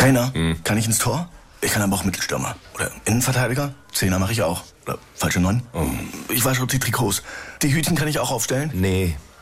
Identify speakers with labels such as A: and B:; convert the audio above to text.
A: Trainer, kann ich ins Tor? Ich kann aber auch Mittelstürmer. Oder Innenverteidiger? Zehner mache ich auch. Oder falsche 9. Ich wasche auch die Trikots. Die Hütchen kann ich auch aufstellen?
B: Nee,